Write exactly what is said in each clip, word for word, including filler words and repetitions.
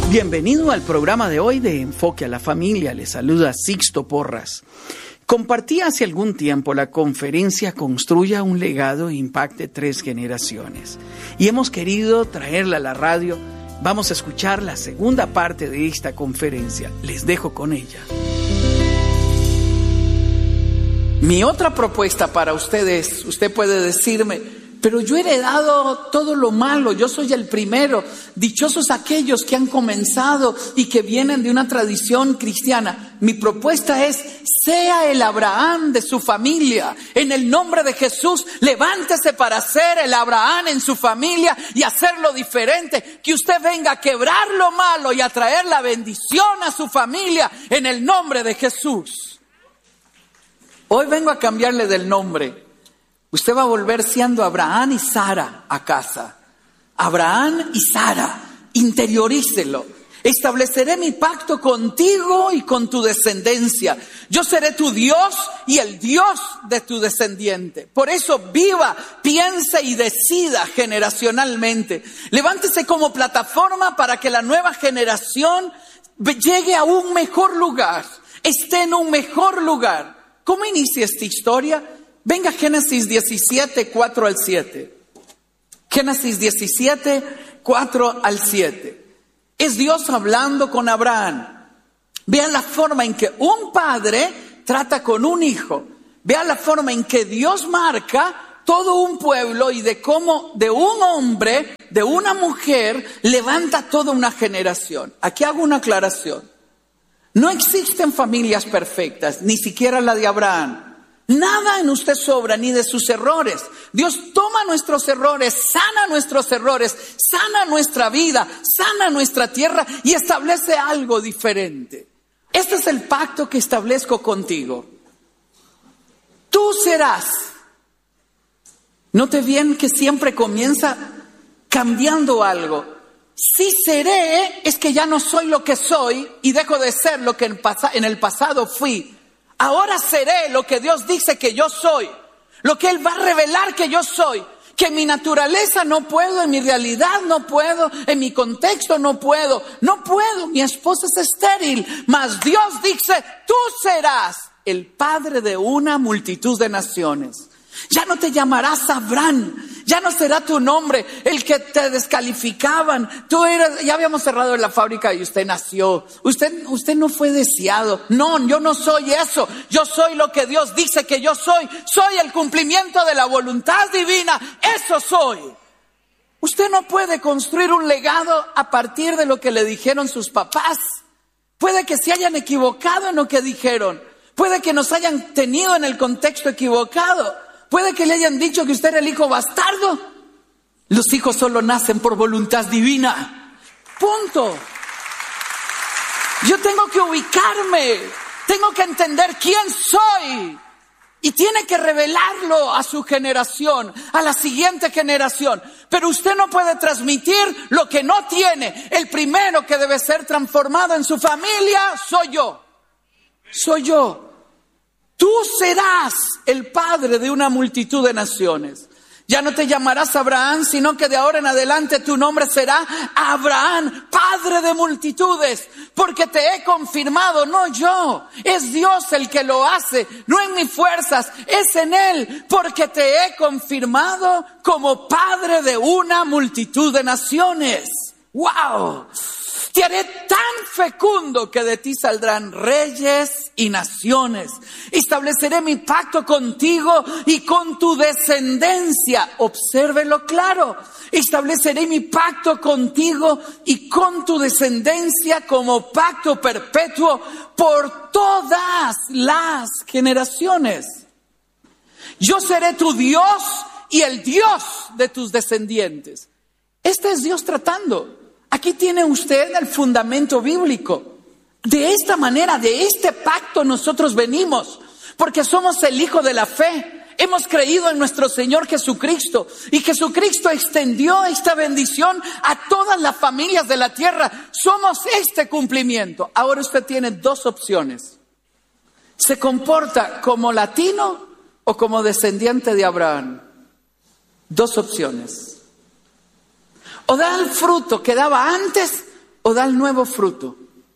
Bienvenido al programa de hoy de Enfoque a la Familia. Le saluda Sixto Porras. Compartí hace algún tiempo la conferencia Construya un legado e impacte tres generaciones. Y hemos querido traerla a la radio. Vamos a escuchar la segunda parte de esta conferencia. Les dejo con ella. Mi otra propuesta para ustedes, usted puede decirme, pero yo he heredado todo lo malo, yo soy el primero. Dichosos aquellos que han comenzado y que vienen de una tradición cristiana. Mi propuesta es, sea el Abraham de su familia. En el nombre de Jesús, levántese para ser el Abraham en su familia y hacerlo diferente. Que usted venga a quebrar lo malo y a traer la bendición a su familia en el nombre de Jesús. Hoy vengo a cambiarle del nombre. Usted va a volver siendo Abraham y Sara a casa. Abraham y Sara, interiorícelo. Estableceré mi pacto contigo y con tu descendencia. Yo seré tu Dios y el Dios de tu descendiente. Por eso viva, piense y decida generacionalmente. Levántese como plataforma para que la nueva generación llegue a un mejor lugar, esté en un mejor lugar. ¿Cómo inicia esta historia? Venga, Génesis diecisiete, cuatro al siete. Génesis diecisiete, cuatro al siete. Es Dios hablando con Abraham. Vean la forma en que un padre trata con un hijo. Vean la forma en que Dios marca todo un pueblo y de cómo de un hombre, de una mujer, levanta toda una generación. Aquí hago una aclaración. No existen familias perfectas, ni siquiera la de Abraham. Nada en usted sobra, ni de sus errores. Dios toma nuestros errores, sana nuestros errores, sana nuestra vida, sana nuestra tierra y establece algo diferente. Este es el pacto que establezco contigo. Tú serás. Note bien que siempre comienza cambiando algo. Si seré, es que ya no soy lo que soy y dejo de ser lo que en el pasado fui. Ahora seré lo que Dios dice que yo soy, lo que Él va a revelar que yo soy, que en mi naturaleza no puedo, en mi realidad no puedo, en mi contexto no puedo, no puedo, mi esposa es estéril, mas Dios dice, tú serás el padre de una multitud de naciones. Ya no te llamarás Abraham, ya no será tu nombre el que te descalificaban. Tú eras, ya habíamos cerrado la fábrica y usted nació. Usted, usted no fue deseado. No, yo no soy eso. Yo soy lo que Dios dice que yo soy. Soy el cumplimiento de la voluntad divina. Eso soy. Usted no puede construir un legado a partir de lo que le dijeron sus papás. Puede que se hayan equivocado en lo que dijeron. Puede que nos hayan tenido en el contexto equivocado. Puede que le hayan dicho que usted era el hijo bastardo. Los hijos solo nacen por voluntad divina. Punto. Yo tengo que ubicarme. Tengo que entender quién soy. Y tiene que revelarlo a su generación, a la siguiente generación. Pero usted no puede transmitir lo que no tiene. El primero que debe ser transformado en su familia soy yo. Soy yo. Tú serás el padre de una multitud de naciones. Ya no te llamarás Abraham, sino que de ahora en adelante tu nombre será Abraham, padre de multitudes. Porque te he confirmado, no yo, es Dios el que lo hace, no en mis fuerzas, es en Él. Porque te he confirmado como padre de una multitud de naciones. ¡Wow! Te haré tan fecundo que de ti saldrán reyes y naciones. Estableceré mi pacto contigo y con tu descendencia. Obsérvelo claro. Estableceré mi pacto contigo y con tu descendencia como pacto perpetuo por todas las generaciones. Yo seré tu Dios y el Dios de tus descendientes. Este es Dios tratando. Aquí tiene usted el fundamento bíblico. De esta manera, de este pacto nosotros venimos, porque somos el hijo de la fe. Hemos creído en nuestro Señor Jesucristo y Jesucristo extendió esta bendición a todas las familias de la tierra. Somos este cumplimiento. Ahora usted tiene dos opciones. ¿Se comporta como latino o como descendiente de Abraham? Dos opciones. O da el fruto que daba antes o da el nuevo fruto.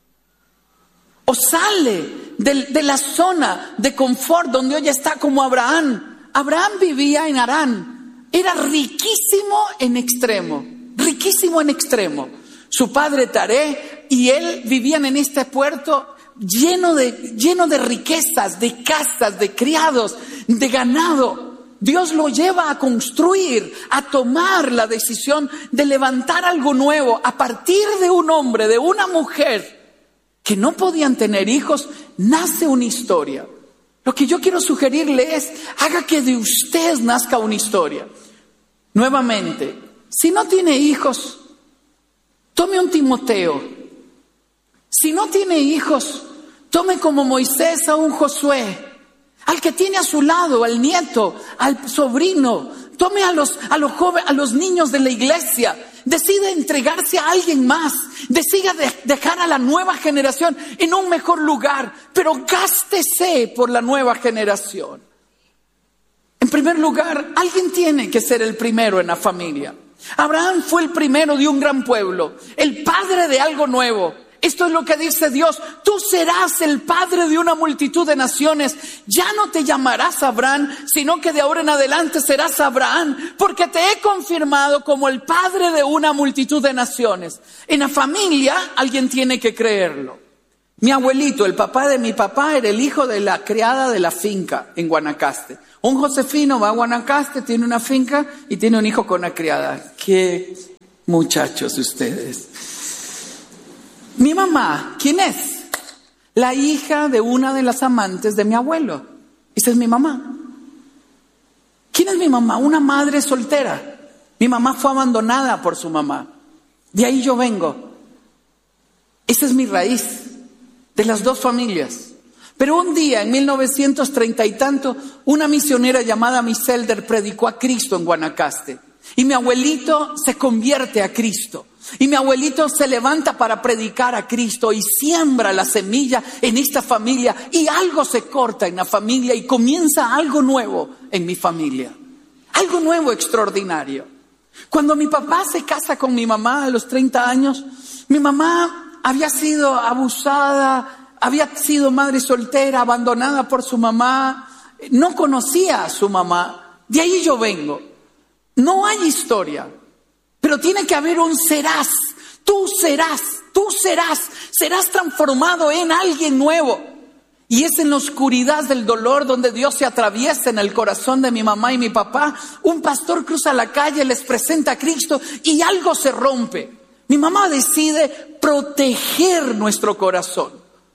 O sale de, de la zona de confort donde hoy está como Abraham. Abraham vivía en Harán. Era riquísimo en extremo. Riquísimo en extremo. Su padre Taré y él vivían en este puerto lleno de, lleno de riquezas, de casas, de criados, de ganado. Dios lo lleva a construir, a tomar la decisión de levantar algo nuevo a partir de un hombre, de una mujer que no podían tener hijos. Nace una historia. Lo que yo quiero sugerirle es, haga que de usted nazca una historia. Nuevamente, si no tiene hijos, tome un Timoteo. Si no tiene hijos, tome como Moisés a un Josué. Al que tiene a su lado, al nieto, al sobrino. Tome a los, a los jóvenes, a los niños de la iglesia. Decida entregarse a alguien más. Decida de, dejar a la nueva generación en un mejor lugar. Pero gástese por la nueva generación. En primer lugar, alguien tiene que ser el primero en la familia. Abraham fue el primero de un gran pueblo. El padre de algo nuevo. Esto es lo que dice Dios. Tú serás el padre de una multitud de naciones. Ya no te llamarás Abraham, sino que de ahora en adelante serás Abraham, porque te he confirmado como el padre de una multitud de naciones. En la familia alguien tiene que creerlo. Mi abuelito, el papá de mi papá, era el hijo de la criada de la finca en Guanacaste. Un Josefino va a Guanacaste, tiene una finca y tiene un hijo con una criada. Qué muchachos ustedes. Mi mamá, ¿quién es? La hija de una de las amantes de mi abuelo. Esa es mi mamá. ¿Quién es mi mamá? Una madre soltera. Mi mamá fue abandonada por su mamá. De ahí yo vengo. Esa es mi raíz, de las dos familias. Pero un día, en mil novecientos treinta y tanto, una misionera llamada Miss Elder predicó a Cristo en Guanacaste. Y mi abuelito se convierte a Cristo. Y mi abuelito se levanta para predicar a Cristo y siembra la semilla en esta familia. Y algo se corta en la familia y comienza algo nuevo en mi familia. Algo nuevo extraordinario. Cuando mi papá se casa con mi mamá a los treinta años, mi mamá había sido abusada, había sido madre soltera, abandonada por su mamá. No conocía a su mamá. De ahí yo vengo. No hay historia. Pero tiene que haber un serás. Tú serás, tú serás, serás transformado en alguien nuevo. Y es en la oscuridad del dolor donde Dios se atraviesa en el corazón de mi mamá y mi papá. Un pastor cruza la calle, les presenta a Cristo y algo se rompe. Mi mamá decide proteger nuestro corazón,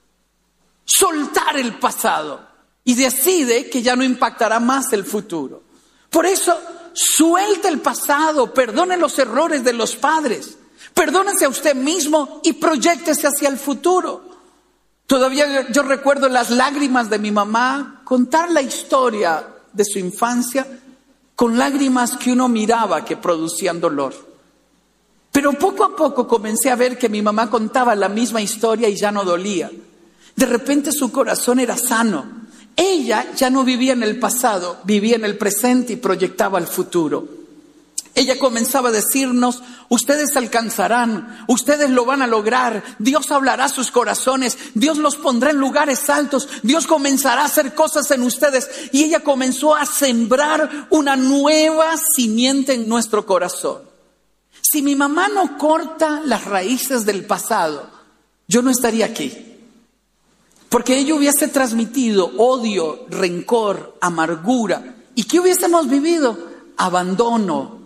soltar el pasado y decide que ya no impactará más el futuro. Por eso, suelta el pasado, perdone los errores de los padres, perdónese a usted mismo y proyéctese hacia el futuro. Todavía yo recuerdo las lágrimas de mi mamá, contar la historia de su infancia con lágrimas que uno miraba que producían dolor. Pero poco a poco comencé a ver que mi mamá contaba la misma historia y ya no dolía. De repente su corazón era sano. Ella ya no vivía en el pasado, vivía en el presente y proyectaba el futuro. Ella comenzaba a decirnos, ustedes alcanzarán, ustedes lo van a lograr, Dios hablará a sus corazones, Dios los pondrá en lugares altos, Dios comenzará a hacer cosas en ustedes. Y ella comenzó a sembrar una nueva simiente en nuestro corazón. Si mi mamá no corta las raíces del pasado, yo no estaría aquí. Porque ella hubiese transmitido odio, rencor, amargura. ¿Y qué hubiésemos vivido? Abandono,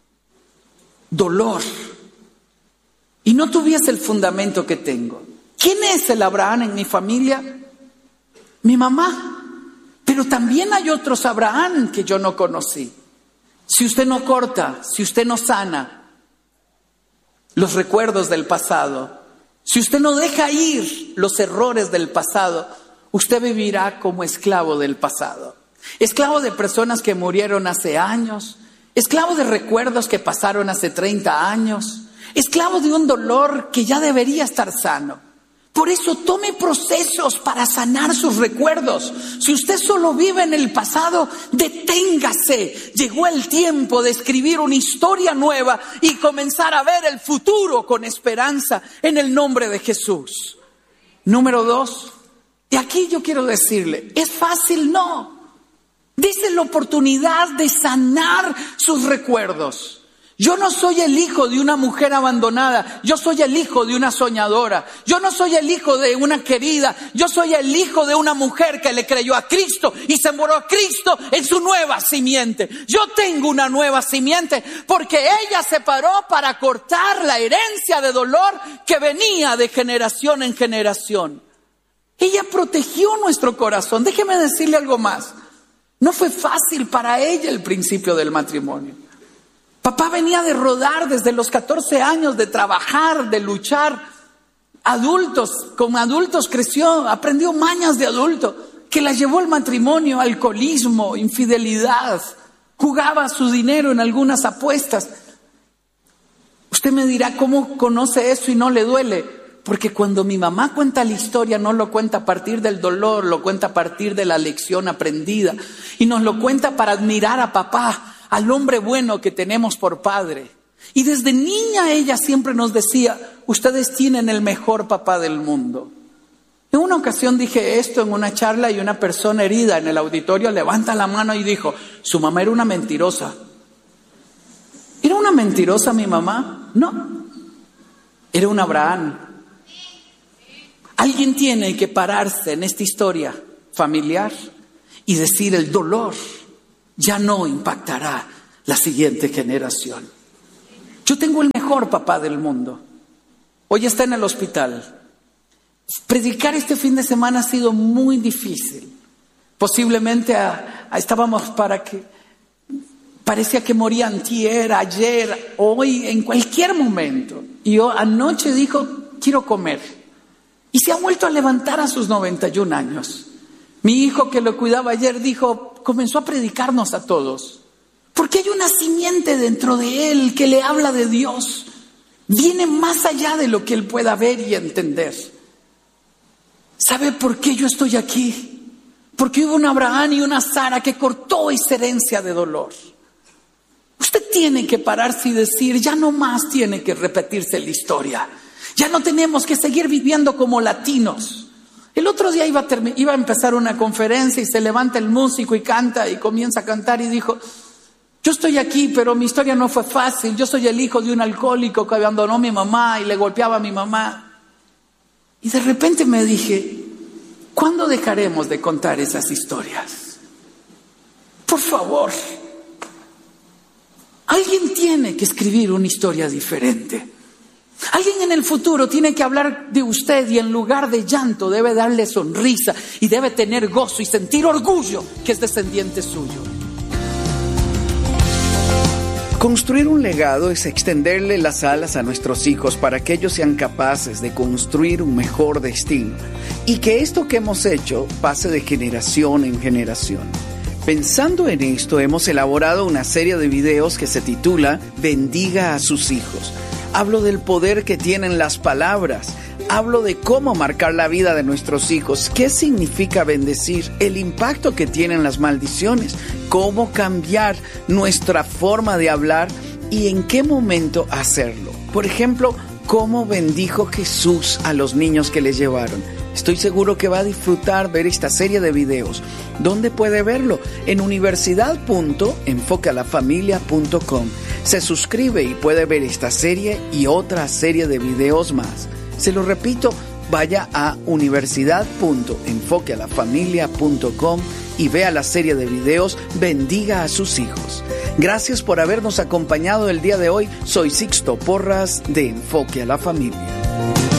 dolor. Y no tuviese el fundamento que tengo. ¿Quién es el Abraham en mi familia? Mi mamá. Pero también hay otros Abraham que yo no conocí. Si usted no corta, si usted no sana los recuerdos del pasado, si usted no deja ir los errores del pasado, usted vivirá como esclavo del pasado. Esclavo de personas que murieron hace años, esclavo de recuerdos que pasaron hace treinta años, esclavo de un dolor que ya debería estar sano. Por eso tome procesos para sanar sus recuerdos. Si usted solo vive en el pasado, deténgase. Llegó el tiempo de escribir una historia nueva y comenzar a ver el futuro con esperanza en el nombre de Jesús. Número dos, y aquí yo quiero decirle, ¿es fácil? No. Dese la oportunidad de sanar sus recuerdos. Yo no soy el hijo de una mujer abandonada, yo soy el hijo de una soñadora. Yo no soy el hijo de una querida, yo soy el hijo de una mujer que le creyó a Cristo y sembró a Cristo en su nueva simiente. Yo tengo una nueva simiente porque ella se paró para cortar la herencia de dolor que venía de generación en generación. Ella protegió nuestro corazón. Déjeme decirle algo más. No fue fácil para ella el principio del matrimonio. Papá venía de rodar desde los catorce años, de trabajar, de luchar. Adultos, como adultos creció, aprendió mañas de adulto, que la llevó al matrimonio, alcoholismo, infidelidad. Jugaba su dinero en algunas apuestas. Usted me dirá, ¿cómo conoce eso y no le duele? Porque cuando mi mamá cuenta la historia, no lo cuenta a partir del dolor, lo cuenta a partir de la lección aprendida. Y nos lo cuenta para admirar a papá, al hombre bueno que tenemos por padre. Y desde niña ella siempre nos decía, ustedes tienen el mejor papá del mundo. En una ocasión dije esto en una charla y una persona herida en el auditorio levanta la mano y dijo, su mamá era una mentirosa. ¿Era una mentirosa mi mamá? No, era un Abraham. Alguien tiene que pararse en esta historia familiar y decir, el dolor ya no impactará la siguiente generación. Yo tengo el mejor papá del mundo. Hoy está en el hospital. Predicar este fin de semana ha sido muy difícil. Posiblemente a, a, estábamos para que parecía que moría antier, ayer, hoy, en cualquier momento. Y yo, anoche dijo, quiero comer. Y se ha vuelto a levantar a sus noventa y un años. Mi hijo que lo cuidaba ayer dijo, comenzó a predicarnos a todos. Porque hay una simiente dentro de él que le habla de Dios. Viene más allá de lo que él pueda ver y entender. ¿Sabe por qué yo estoy aquí? Porque hubo un Abraham y una Sara que cortó esa herencia de dolor. Usted tiene que pararse y decir, ya no más tiene que repetirse la historia. Ya no tenemos que seguir viviendo como latinos. El otro día iba a, term- iba a empezar una conferencia y se levanta el músico y canta y comienza a cantar y dijo, yo estoy aquí, pero mi historia no fue fácil. Yo soy el hijo de un alcohólico que abandonó a mi mamá y le golpeaba a mi mamá. Y de repente me dije, ¿cuándo dejaremos de contar esas historias? Por favor, alguien tiene que escribir una historia diferente. Alguien en el futuro tiene que hablar de usted y en lugar de llanto debe darle sonrisa y debe tener gozo y sentir orgullo que es descendiente suyo. Construir un legado es extenderle las alas a nuestros hijos para que ellos sean capaces de construir un mejor destino y que esto que hemos hecho pase de generación en generación. Pensando en esto, hemos elaborado una serie de videos que se titula Bendiga a sus hijos. Hablo del poder que tienen las palabras. Hablo de cómo marcar la vida de nuestros hijos. ¿Qué significa bendecir? El impacto que tienen las maldiciones. Cómo cambiar nuestra forma de hablar y en qué momento hacerlo. Por ejemplo, cómo bendijo Jesús a los niños que les llevaron. Estoy seguro que va a disfrutar ver esta serie de videos. ¿Dónde puede verlo? En universidad punto enfoque a la familia punto com. Se suscribe y puede ver esta serie y otra serie de videos más. Se lo repito, vaya a universidad punto enfoque a la familia punto com y vea la serie de videos Bendiga a sus hijos. Gracias por habernos acompañado el día de hoy. Soy Sixto Porras de Enfoque a la Familia.